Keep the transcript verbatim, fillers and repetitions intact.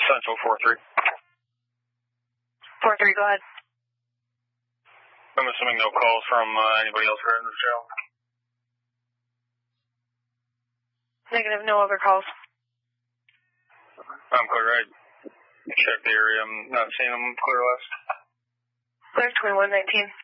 Central four three. four three, go ahead. I'm assuming no calls from uh, anybody else here in the jail. Negative, no other calls. I'm clear. I checked the area. I'm not seeing them clear west. Clear twenty-one nineteen.